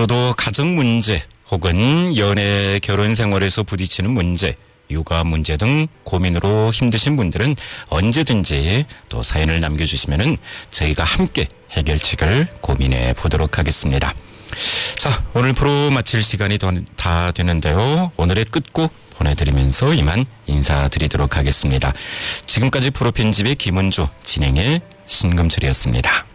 앞으로도 가정 문제 혹은 연애 결혼 생활에서 부딪히는 문제, 육아 문제 등 고민으로 힘드신 분들은 언제든지 또 사연을 남겨주시면은 저희가 함께 해결책을 고민해 보도록 하겠습니다. 자, 오늘 프로 마칠 시간이 다 되는데요. 오늘의 끝곡 보내드리면서 이만 인사드리도록 하겠습니다. 지금까지 프로 편집의 김은주, 진행의 신금철이었습니다.